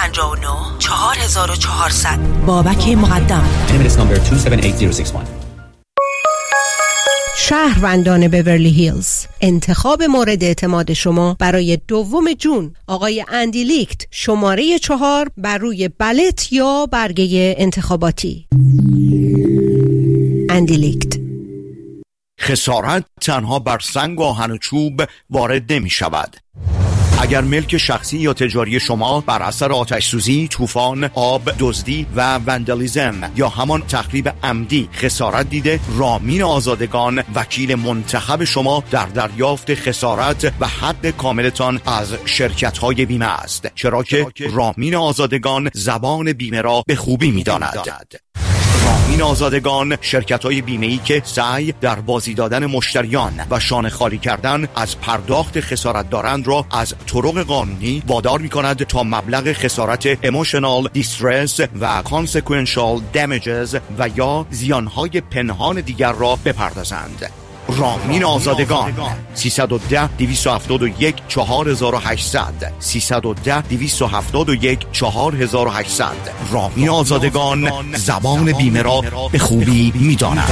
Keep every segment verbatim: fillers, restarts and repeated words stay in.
پنجاه و نه چهار هزار و چهارصد. بابک مقدم. N M L S number two seven eight zero six one. شهروندان بیورلی هیلز، انتخاب مورد اعتماد شما برای دوم جون آقای اندی لیکت، شماره چهار بر روی بالت یا برگه انتخاباتی. اندی لیکت. خسارت تنها بر سنگ و آهن و چوب وارد نمی شود. اگر ملک شخصی یا تجاری شما بر اثر آتش سوزی، طوفان، آب، دزدی و وندالیزم یا همان تخریب عمدی خسارت دیده، رامین آزادگان وکیل منتخب شما در دریافت خسارت و حق کاملتان از شرکت‌های بیمه است، چرا که رامین آزادگان زبان بیمه را به خوبی می‌داند. رامین آزادگان شرکت‌های بیمه‌ای که سعی در بازی دادن مشتریان و شانه خالی کردن از پرداخت خسارت دارند را از طرق قانونی وادار می‌کند تا مبلغ خسارت emotional distress و consequential damages و یا زیانهای پنهان دیگر را بپردازند. رامین آزادگان سیصد و ده دویست و هفتاد و یک چهار هزار و هشتصد سیصد و ده دویست و هفتاد و یک چهار هزار و هشتصد. رامین آزادگان زبان بیمه را به خوبی می‌داند.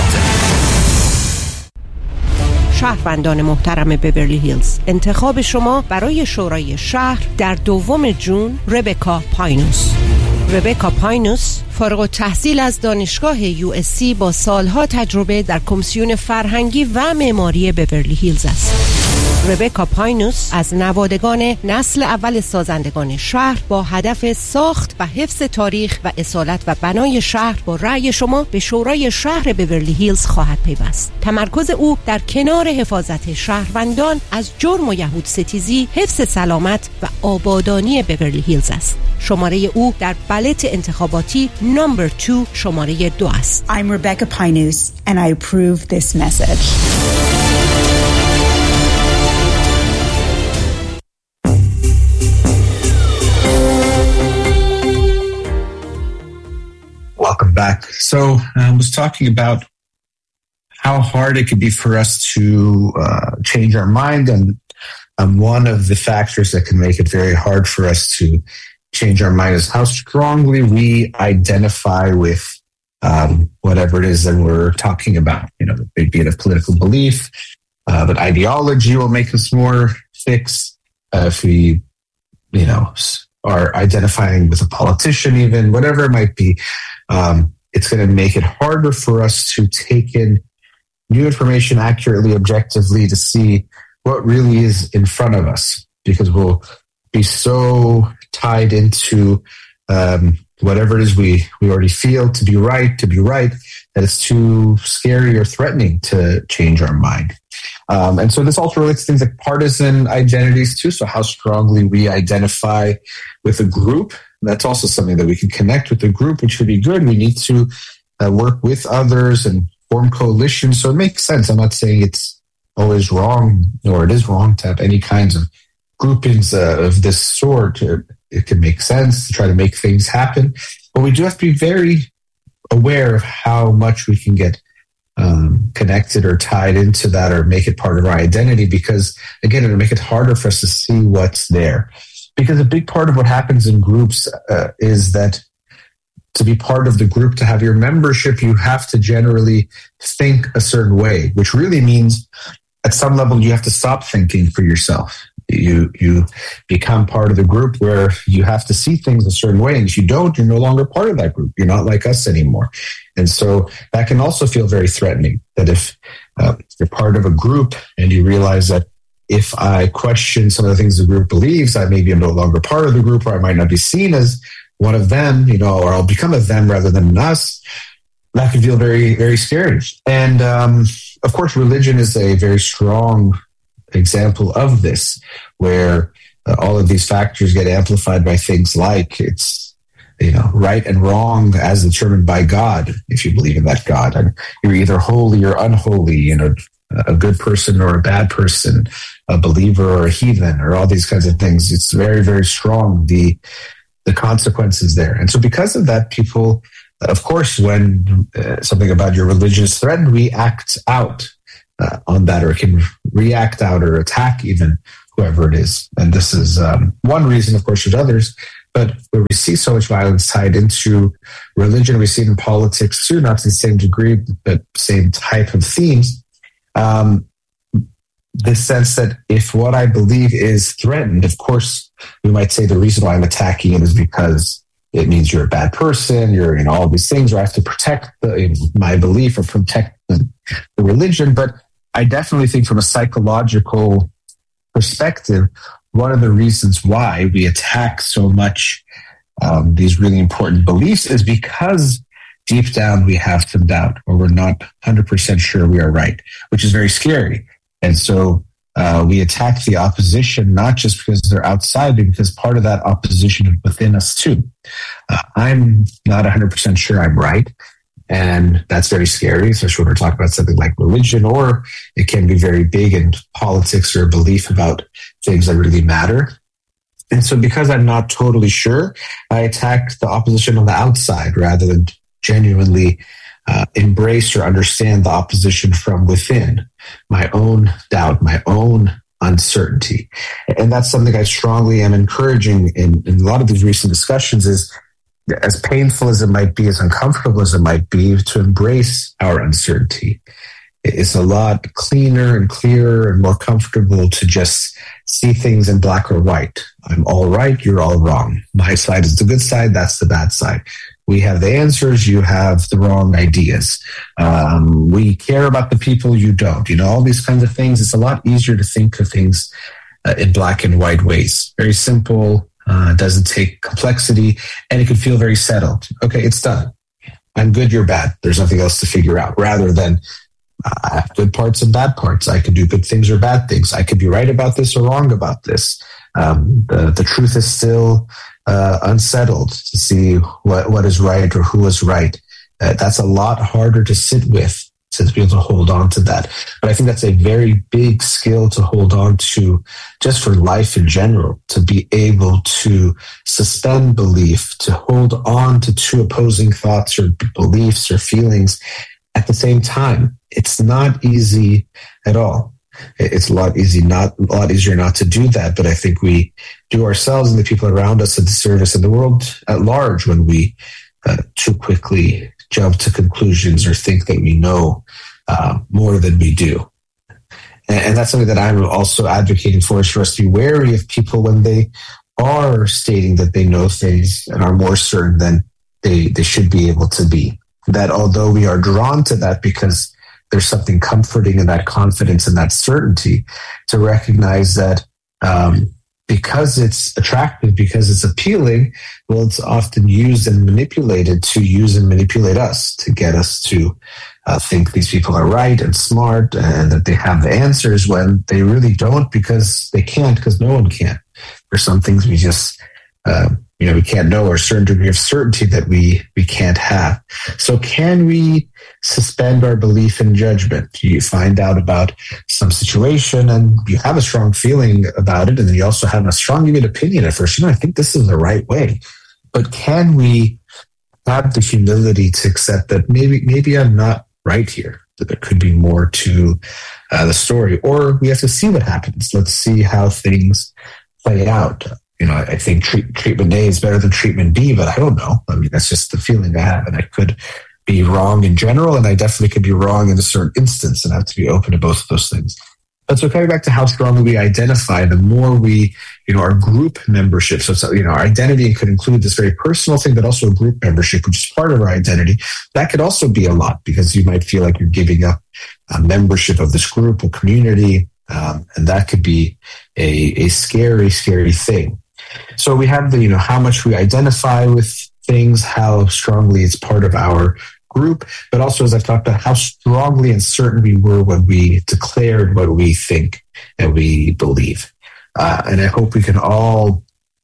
شهروندان محترم بیورلی هیلز، انتخاب شما برای شورای شهر در دوم جون ربکا پاینوس. ربکا پاینوس فارغ التحصیل از دانشگاه یو اس سی با سالها تجربه در کمیسیون فرهنگی و معماری بیورلی هیلز است. ربکا پاینوس از نوادگان نسل اول سازندگان شهر با هدف ساخت و حفظ تاریخ و اصالت و بنای شهر با رأی شما به شورای شهر بیورلی هیلز خواهد پیوست. تمرکز او در کنار حفاظت شهروندان از جرم و یهود ستیزی، حفظ سلامت و آبادانی بیورلی هیلز است. شماره او در بالت انتخاباتی نمبر دو شماره دو است. I'm Rebecca Pinus and I approve this message. Welcome back. So I was talking about how hard it could be for us to uh, change our mind, and um, one of the factors that can make it very hard for us to change our mind is how strongly we identify with um, whatever it is that we're talking about. You know, be it a political belief, uh, but ideology will make us more fixed. Uh, if we, you know, are identifying with a politician, even whatever it might be, um, it's going to make it harder for us to take in new information accurately, objectively, to see what really is in front of us, because we'll be so tied into um, whatever it is we, we already feel to be right, to be right, that it's too scary or threatening to change our mind. Um, and so this also relates to things like partisan identities too. So how strongly we identify with a group. That's also something that we can connect with the group, which would be good. We need to uh, work with others and form coalitions. So it makes sense. I'm not saying it's always wrong, or it is wrong to have any kinds of groupings uh, of this sort. It can make sense to try to make things happen. But we do have to be very aware of how much we can get um, connected or tied into that, or make it part of our identity, because again, it'll make it harder for us to see what's there. Because a big part of what happens in groups uh, is that to be part of the group, to have your membership, you have to generally think a certain way, which really means at some level you have to stop thinking for yourself. You you become part of the group where you have to see things a certain way. And if you don't, you're no longer part of that group. You're not like us anymore. And so that can also feel very threatening, that if uh, you're part of a group and you realize that if I question some of the things the group believes, I maybe am no longer part of the group, or I might not be seen as one of them, you know, or I'll become a them rather than an us. That can feel very, very scary. And um, of course, religion is a very strong example of this, where uh, all of these factors get amplified by things like it's, you know, right and wrong as determined by God, if you believe in that God. And you're either holy or unholy, you know, a good person or a bad person, a believer or a heathen, or all these kinds of things. It's very, very strong, the the consequences there. And so because of that, people, of course, when uh, something about your religion is threatened, we act out uh, on that, or can react out or attack even whoever it is. And this is um, one reason, of course, there's others, But where we see so much violence tied into religion, we see it in politics too, not to the same degree, but same type of themes. Um, the sense that if what I believe is threatened, of course, we might say the reason why I'm attacking it is because it means you're a bad person, you're, you know, all these things, or I have to protect the, my belief or protect the, the religion. But I definitely think from a psychological perspective, one of the reasons why we attack so much um, these really important beliefs is because deep down we have some doubt, or we're not one hundred percent sure we are right, which is very scary. And so uh, we attack the opposition, not just because they're outside, but because part of that opposition is within us too. Uh, I'm not one hundred percent sure I'm right. And that's very scary, especially when we're talking about something like religion, or it can be very big in politics or belief about things that really matter. And so because I'm not totally sure, I attack the opposition on the outside rather than genuinely uh, embrace or understand the opposition from within, my own doubt, my own uncertainty. And that's something I strongly am encouraging in, in a lot of these recent discussions is, as painful as it might be, as uncomfortable as it might be, to embrace our uncertainty. It's a lot cleaner and clearer and more comfortable to just see things in black or white. I'm all right, you're all wrong. My side is the good side, that's the bad side. We have the answers, you have the wrong ideas. Um, we care about the people, you don't. You know, all these kinds of things. It's a lot easier to think of things uh, in black and white ways. Very simple. Uh, doesn't take complexity, and it can feel very settled. Okay, it's done. I'm good, you're bad. There's nothing else to figure out. Rather than uh, I have good parts and bad parts. I can do good things or bad things. I could be right about this or wrong about this. Um, the, the truth is still uh, unsettled to see what, what is right or who is right. Uh, that's a lot harder to sit with, to be able to hold on to that. But I think that's a very big skill to hold on to just for life in general, to be able to suspend belief, to hold on to two opposing thoughts or beliefs or feelings at the same time. It's not easy at all. It's a lot easy, not a lot easier not to do that. But I think we do ourselves and the people around us a disservice in the world at large when we uh, too quickly jump to conclusions or think that we know uh, more than we do. And, and that's something that I'm also advocating for, is for us to be wary of people when they are stating that they know things and are more certain than they, they should be able to be. That although we are drawn to that because there's something comforting in that confidence and that certainty, to recognize that um, because it's attractive, because it's appealing, well, it's often used and manipulated to use and manipulate us, to get us to uh, think these people are right and smart and that they have the answers when they really don't, because they can't, because no one can. There's some things we just, uh, you know, we can't know, or a certain degree of certainty that we, we can't have. So can we suspend our belief in judgment? You find out about some situation and you have a strong feeling about it, and then you also have a strong even opinion at first. You know, I think this is the right way. But can we have the humility to accept that maybe maybe I'm not right here, that there could be more to uh, the story, or we have to see what happens. Let's see how things play out. You know, I think treat, treatment A is better than treatment B, but I don't know. I mean, that's just the feeling I have, and I could be wrong in general, and I definitely could be wrong in a certain instance, and I have to be open to both of those things. But so coming back to how strongly we identify, the more we, you know, our group membership, so, so you know, our identity could include this very personal thing, but also a group membership, which is part of our identity. That could also be a lot, because you might feel like you're giving up a membership of this group or community, um, and that could be a, a scary, scary thing. So we have the, you know, how much we identify with things, how strongly it's part of our group, but also, as I've talked about, how strongly and certain we were when we declared what we think and we believe. Uh, and I hope we can all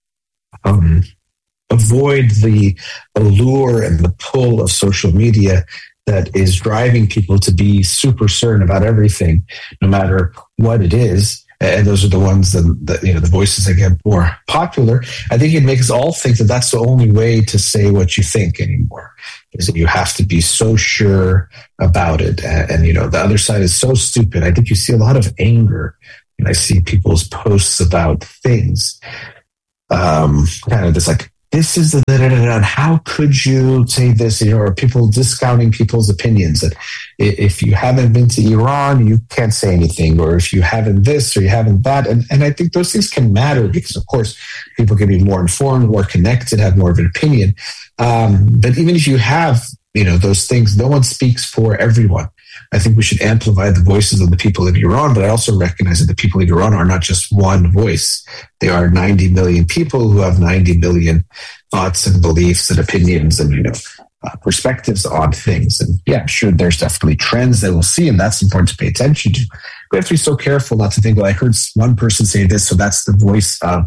um, avoid the allure and the pull of social media that is driving people to be super certain about everything, no matter what it is. And those are the ones that, that, you know, the voices that get more popular. I think it makes us all think that that's the only way to say what you think anymore, is that you have to be so sure about it. And, and, you know, the other side is so stupid. I think you see a lot of anger when I see people's posts about things. Um, kind of this like this is the da, da, da, da, and how could you say this? You know, or people discounting people's opinions that if you haven't been to Iran, you can't say anything, or if you haven't this or you haven't that. And, and I think those things can matter because, of course, people can be more informed, more connected, have more of an opinion. Um, but even if you have, you know, those things, no one speaks for everyone. I think we should amplify the voices of the people in Iran, but I also recognize that the people in Iran are not just one voice. They are ninety million people who have ninety million thoughts and beliefs and opinions and, you know, uh, perspectives on things. And yeah, sure, there's definitely trends that we'll see, and that's important to pay attention to. We have to be so careful not to think, well, I heard one person say this, so that's the voice of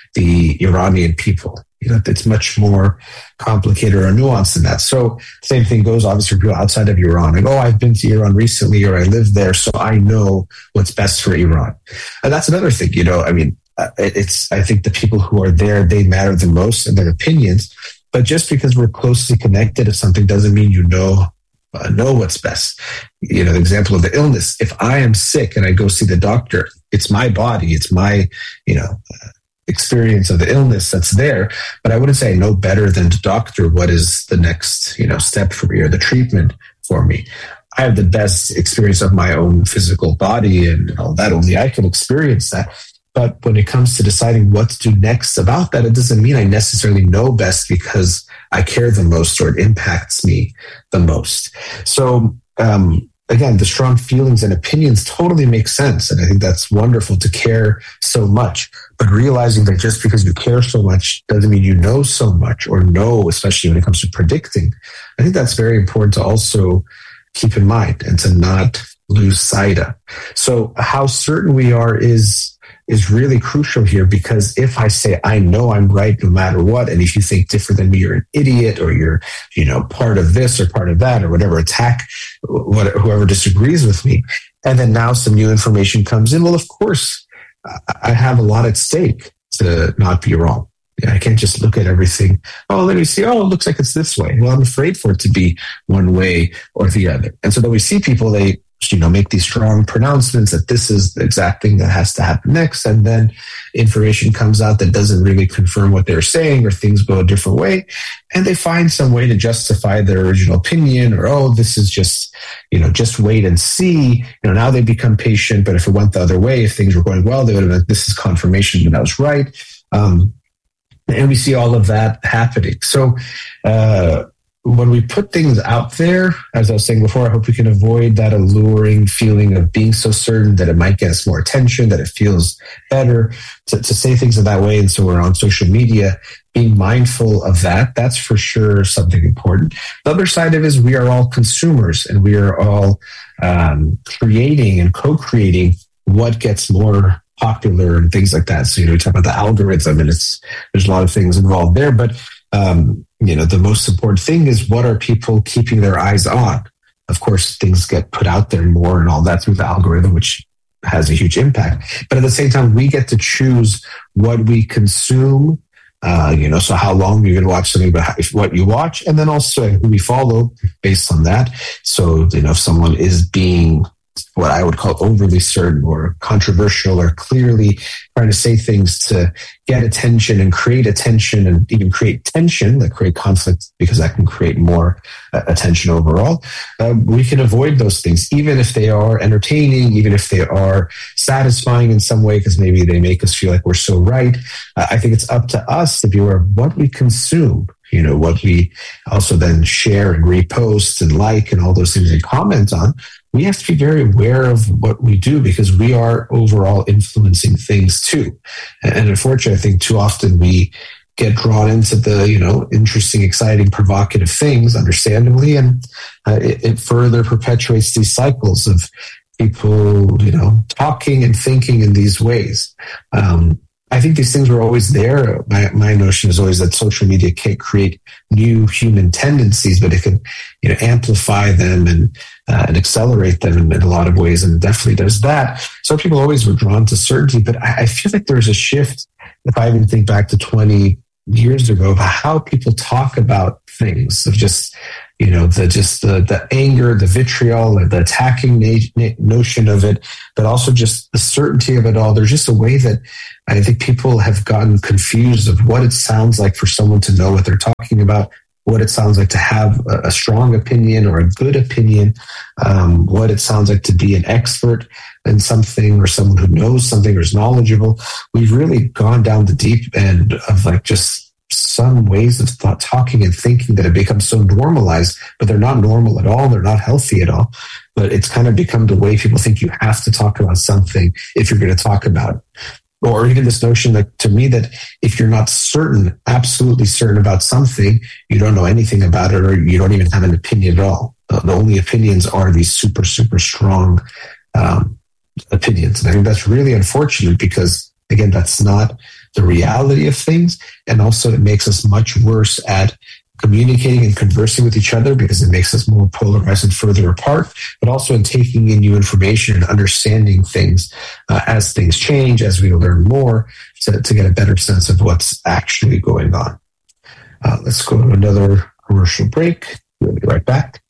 the Iranian people. You know, it's much more complicated or nuanced than that. So same thing goes obviously for people outside of Iran. Like, oh, I've been to Iran recently, or I live there, so I know what's best for Iran. And that's another thing, you know, I mean, it's, I think the people who are there, they matter the most in their opinions. But just because we're closely connected to something doesn't mean you know, uh, know what's best. You know, the example of the illness, if I am sick and I go see the doctor, it's my body, it's my, you know, uh, experience of the illness that's there, but I wouldn't say I know better than the doctor what is the next, you know, step for me or the treatment for me. I have the best experience of my own physical body and all that. Only I can experience that. But when it comes to deciding what to do next about that, it doesn't mean I necessarily know best because I care the most or it impacts me the most. So, um, again, the strong feelings and opinions totally make sense. And I think that's wonderful to care so much. But realizing that just because you care so much doesn't mean you know so much or know, especially when it comes to predicting. I think that's very important to also keep in mind and to not lose sight of. So how certain we are is is really crucial here, because if I say I know I'm right no matter what, and if you think different than me, you're an idiot, or you're, you know, part of this or part of that, or whatever, attack whatever, whoever disagrees with me, and then now some new information comes in, well, of course, I have a lot at stake to not be wrong. Yeah, I can't just look at everything. Oh, let me see. Oh, it looks like it's this way. Well, I'm afraid for it to be one way or the other. And so then we see people, they, you know, make these strong pronouncements that this is the exact thing that has to happen next. And then information comes out that doesn't really confirm what they're saying, or things go a different way. And they find some way to justify their original opinion, or, oh, this is just, you know, just wait and see. You know, now they become patient, but if it went the other way, if things were going well, they would have been, this is confirmation that I was right. Um, and we see all of that happening. So, uh, when we put things out there, as I was saying before, I hope we can avoid that alluring feeling of being so certain that it might get us more attention, that it feels better to, to say things in that way. And so we're on social media, being mindful of that. That's for sure something important. The other side of it is we are all consumers, and we are all um, creating and co-creating what gets more popular and things like that. So, you know, we talk about the algorithm, and it's, there's a lot of things involved there, but um, you know, the most important thing is, what are people keeping their eyes on? Of course, things get put out there more and all that through the algorithm, which has a huge impact. But at the same time, we get to choose what we consume, uh, you know, so how long you're going to watch something, but how, if, what you watch, and then also who we follow based on that. So, you know, if someone is being what I would call overly certain or controversial, or clearly trying to say things to get attention and create attention and even create tension, like create conflict, because that can create more uh, attention overall. Uh, we can avoid those things, even if they are entertaining, even if they are satisfying in some way, because maybe they make us feel like we're so right. Uh, I think it's up to us to be aware of what we consume, you know, what we also then share and repost and like and all those things and comment on. We have to be very aware of what we do, because we are overall influencing things too. And unfortunately, I think too often we get drawn into the, you know, interesting, exciting, provocative things, understandably, and uh, it, it further perpetuates these cycles of people, you know, talking and thinking in these ways. Um, I think these things were always there. My, my notion is always that social media can't create new human tendencies, but it can, you know, amplify them and uh, and accelerate them in, in a lot of ways, and it definitely does that. So people always were drawn to certainty, but I, I feel like there's a shift, if I even think back to twenty years ago, of how people talk about things of just, you know, the just the the anger, the vitriol, the attacking na- na- notion of it, but also just the certainty of it all. There's just a way that I think people have gotten confused of what it sounds like for someone to know what they're talking about, what it sounds like to have a, a strong opinion or a good opinion, um, what it sounds like to be an expert in something or someone who knows something or is knowledgeable. We've really gone down the deep end of like just some ways of thought, talking and thinking that have become so normalized, but they're not normal at all. They're not healthy at all. But it's kind of become the way people think you have to talk about something if you're going to talk about it. Or even this notion that, to me, that if you're not certain, absolutely certain about something, you don't know anything about it, or you don't even have an opinion at all. The, the only opinions are these super, super strong um, opinions. And I think that's really unfortunate because, again, that's not the reality of things. And also it makes us much worse at communicating and conversing with each other because it makes us more polarized and further apart, but also in taking in new information and understanding things uh, as things change, as we learn more to, to get a better sense of what's actually going on. Uh, let's go to another commercial break. We'll be right back.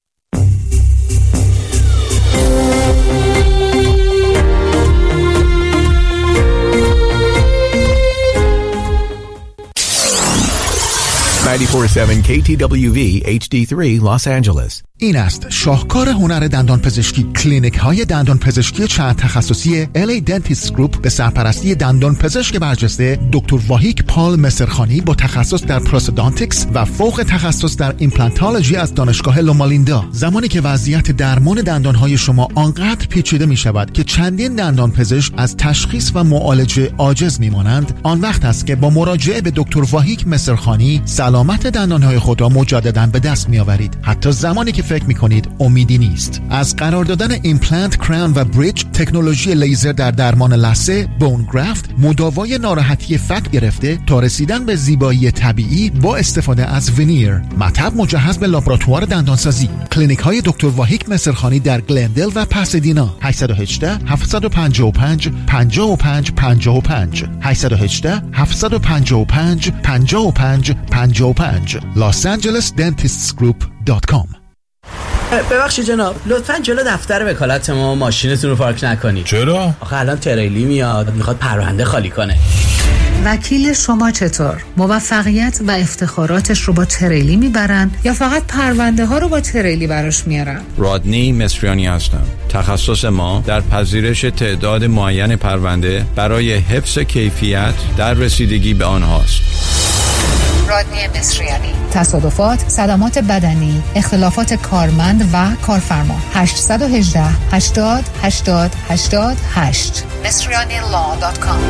ninety-four point seven K T W V H D three Los Angeles. این است شاهکار هنر دندان پزشکی. کلینیک های دندان پزشکی چند تخصصی ال ای Dentist Group به سرپرستی دندان پزشک برجسته دکتر واهیک پال مصرخانی با تخصص در پروستودانتیکس و فوق تخصص در ایمپلانتولوژی از دانشگاه لومالیندا. زمانی که وضعیت درمان دندان های شما آنقدر پیچیده می شود که چندین دندان پزشک از تشخیص و معالجه عاجز می مانند، آن وقت است که با مراجعه به دکتر واهیک مصرخانی سلامت دندان های خود را مجددا به دست می آورید، حتی زمانی که فکر میکنید امیدی نیست. از قرار دادن ایمپلنت، کراون و بریج، تکنولوژی لیزر در درمان لثه، بون گرافت، مداوای ناراحتی فک گرفته تا رسیدن به زیبایی طبیعی با استفاده از ونیر، مطب مجهز به لابراتوار دندانسازی. کلینیک های دکتر واهیک مصرخانی در گلندل و پاسادینا. هشت یک هشت هفت پنج پنج پنج پنج پنج پنج هشت یک هشت هفت پنج پنج پنج پنج پنج پنج Los Angeles Dentists Group دات کام. ببخشید جناب، لطفاً جلو دفتر وکالت ما ماشینتون رو پارک نکنید. چرا؟ آخه الان تریلی میاد میخواد پرونده خالی کنه. وکیل شما چطور؟ موفقیت و افتخاراتش رو با تریلی میبرن یا فقط پرونده ها رو با تریلی براش میارن؟ رادنی مصریانی هستم. تخصص ما در پذیرش تعداد معین پرونده برای حفظ کیفیت در رسیدگی به آنهاست. رادنی مصریانی. تصادفات، صدمات بدنی، اختلافات کارمند و کارفرما. هشت یک هشت هشتاد هشتاد هشتاد هشت مصریانی لا دات کام.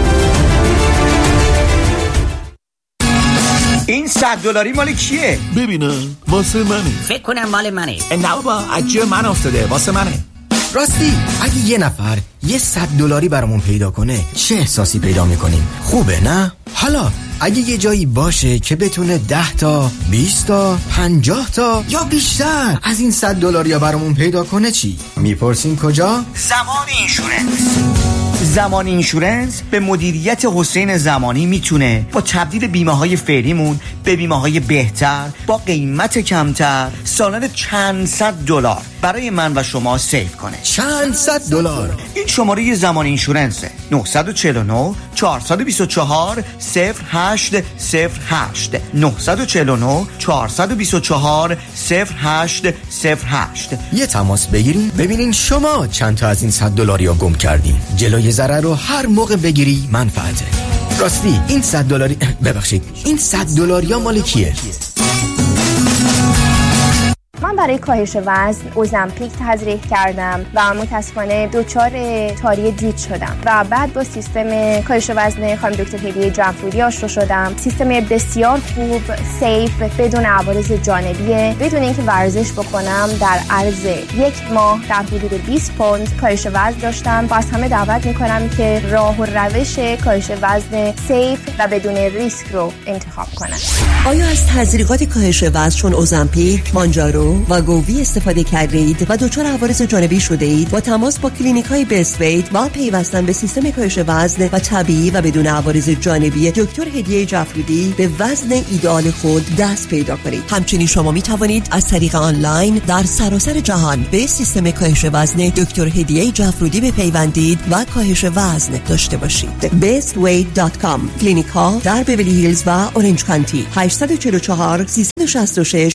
این صد دلاری مال کیه؟ ببینم واسه منه. فکر کنم مال منه. نه بابا از جیب من افتاده، واسه منه. راستی اگه یه نفر یه صد دلاری برامون پیدا کنه چه احساسی پیدا میکنیم؟ خوبه نه؟ حالا اگه یه جایی باشه که بتونه ده تا، بیست تا، پنجاه تا یا بیشتر از این صد دلاریا برامون پیدا کنه چی؟ میپرسین کجا؟ زمان اینشورنس. زمان اینشورنس به مدیریت حسین زمانی میتونه با تبدیل بیمه های فعلیمون به بیمه های بهتر با قیمت کمتر سالانه چند صد دلار برای من و شما سیو کنه. چند صد دلار. این شماره زمان اینشورنسه. نه چهار نه چهار دو چهار صفر هشت صفر هشت نه چهار نه چهار دو چهار صفر هشت صفر هشت. یه تماس بگیرین ببینین شما چند تا از این صد دلاریا گم کردین. جلوی ضرر رو هر موقع بگیری منفعته. راستی این صد دلاری ببخشید این صد دلاریا مال کیه؟ من برای کاهش وزن اوزمپیک تزریق کردم و متاسفانه دچار تاری دید شدم و بعد با سیستم کاهش وزن خانم دکتر هدیه جمفودی آشنا شدم. سیستم بسیار خوب، سیف، بدون عوارض جانبیه، بدون اینکه ورزش بکنم. در عرض یک ماه در حدود بیست پوند کاهش وزن داشتم و از همه دعوت میکنم که راه و روش کاهش وزن سیف و بدون ریسک رو انتخاب کنن. آیا از تزریقات کاهش وزن چون اوزمپیک، مانجارو، و گووی استفاده کرده اید و دچار عوارض جانبی شده اید، با تماس با کلینیک های بیست وید و پیوستن به سیستم کاهش وزن و طبیعی و بدون عوارض جانبی دکتر هدیه جعفرودی به وزن ایدئال خود دست پیدا کنید. همچنین شما می توانید از طریق آنلاین در سراسر جهان به سیستم کاهش وزن دکتر هدیه جعفرودی بپیوندید و کاهش وزن داشته باشید. بیست وید دات کام. کلینیک ها در بیولی هیلز و اورنج کانتی. هشت چهار چهار سه شش شش.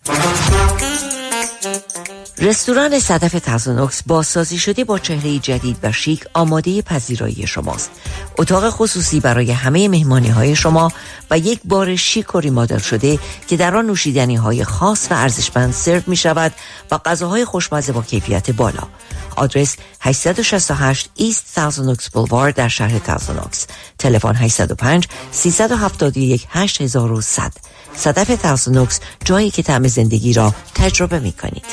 رستوران صدف تازونوکس بازسازی شده با چهره جدید و شیک آماده پذیرایی شماست. اتاق خصوصی برای همه مهمانی های شما و یک بار شیک و ریمادل شده که در آن نوشیدنی های خاص و ارزشمند سرو می شود و غذاهای خوشمزه با کیفیت بالا. آدرس هشت شش هشت ایست تازونوکس بولوارد در شهر تازونوکس. تلفن هشت صفر پنج سه هفت یک هشت یک صفر صفر. صدف تازونوکس، جایی که طعم زندگی را تجربه می کنید.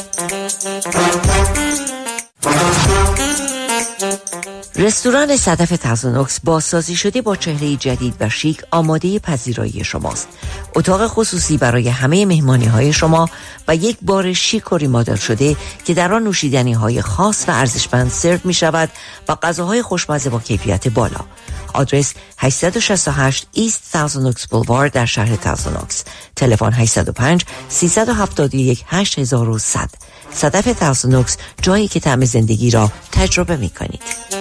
رستوران صدف تازونوکس بازسازی شده با چهره جدید و شیک آماده پذیرایی شماست. اتاق خصوصی برای همه مهمانی های شما و یک بار شیک و ریمادل شده که در آن نوشیدنی های خاص و ارزشمند سرو می شود و غذاهای خوشمزه با کیفیت بالا. آدرس هشت شش هشت ایست تازونوکس بولوارد در شهر تازونوکس. تلفن هشت صفر پنج سه هفت یک هشت یک صفر صفر. صدف تازونوکس، جایی که طعم زندگی را تجربه می کنید.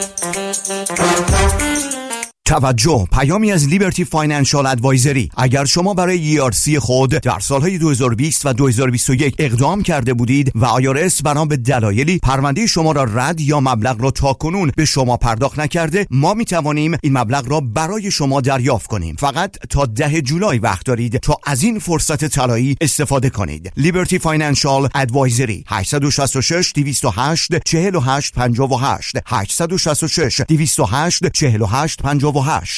توجه، پیامی از لیبرتی فاینانشال ادوایزری. اگر شما برای ای آر سی خود در سالهای دو هزار و بیست و دو هزار و بیست و یک اقدام کرده بودید و آی آر اس بنا به دلایلی پرونده شما را رد یا مبلغ را تاکنون به شما پرداخت نکرده، ما می توانیم این مبلغ را برای شما دریافت کنیم. فقط تا ده جولای وقت دارید تا از این فرصت طلایی استفاده کنید. لیبرتی فاینانشال ادوایزری. هشت شش شش دویست و هشت چهل و هشت پنجاه و هشت هشت شش شش دویست و هشت چهل و هشت پنجاه و هشت.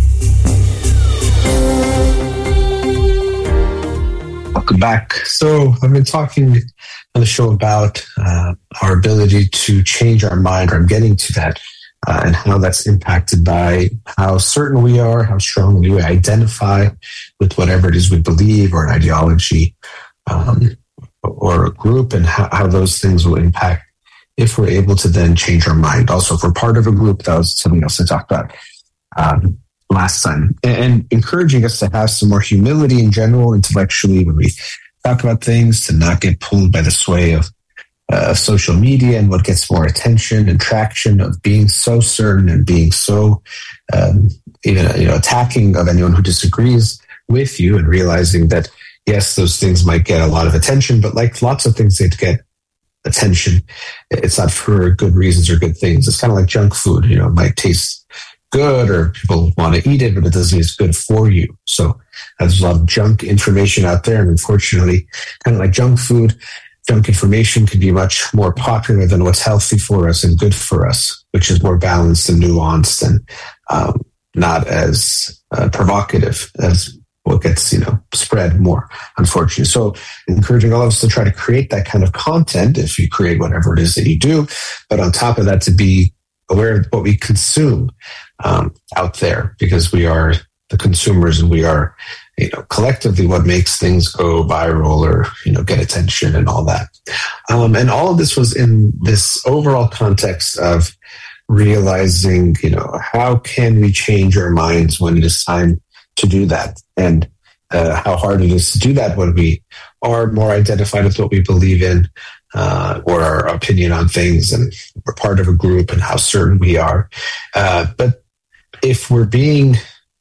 Welcome back. So I've been talking on the show about uh, our ability to change our mind, or I'm getting to that, uh, and how that's impacted by how certain we are, how strongly we identify with whatever it is we believe, or an ideology, um, or a group, and how, how those things will impact if we're able to then change our mind. Also, if we're part of a group, that was something else I talked about um, last time, and, and encouraging us to have some more humility in general, intellectually, when we talk about things, to not get pulled by the sway of, uh, of social media and what gets more attention and traction, of being so certain and being so um, even you know attacking of anyone who disagrees with you, and realizing that yes, those things might get a lot of attention, but like lots of things that get attention, it's not for good reasons or good things. It's kind of like junk food. You know, it might taste good or people want to eat it, but it doesn't mean it's good for you. So there's a lot of junk information out there. And unfortunately, kind of like junk food, junk information can be much more popular than what's healthy for us and good for us, which is more balanced and nuanced and um, not as uh, provocative as what gets, you know, spread more, unfortunately. So encouraging all of us to try to create that kind of content, if you create whatever it is that you do, but on top of that, to be aware of what we consume um, out there, because we are the consumers and we are, you know, collectively what makes things go viral or, you know, get attention and all that. Um, and all of this was in this overall context of realizing, you know, how can we change our minds when it is time to do that, and uh, how hard it is to do that when we are more identified with what we believe in, uh, or our opinion on things, and we're part of a group, and how certain we are. Uh, but if we're being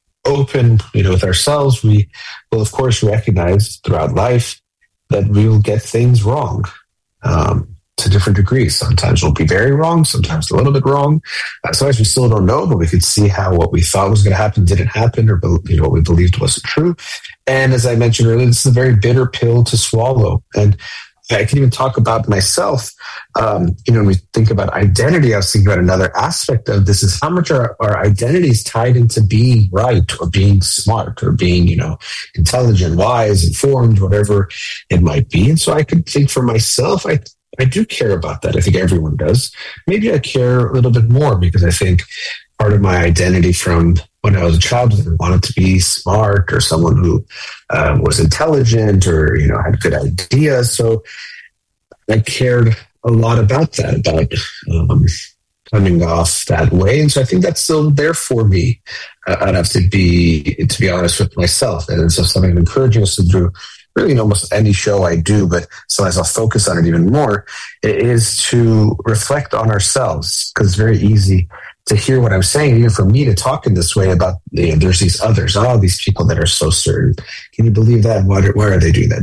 open, you know, with ourselves, we will of course recognize throughout life that we will get things wrong. Um, to different degrees. Sometimes we'll be very wrong, sometimes a little bit wrong. Uh, sometimes we still don't know, but we could see how what we thought was going to happen didn't happen, or you know, what we believed wasn't true. And as I mentioned earlier, this is a very bitter pill to swallow. And I can even talk about myself. Um, you know, when we think about identity, I was thinking about another aspect of this is how much our, our identity is tied into being right, or being smart, or being, you know, intelligent, wise, informed, whatever it might be. And so I could think for myself, I I do care about that. I think everyone does. Maybe I care a little bit more because I think part of my identity from when I was a child was I wanted to be smart, or someone who um, was intelligent, or, you know, had good ideas. So I cared a lot about that, about um, coming off that way. And so I think that's still there for me. Uh, I'd have to be, to be honest with myself. And so something I'm encouraging us to do really in almost any show I do, but sometimes I'll focus on it even more, is to reflect on ourselves, because it's very easy to hear what I'm saying, even for me to talk in this way about, you know, there's these others, all these people that are so certain. Can you believe that? Why, why are they doing that?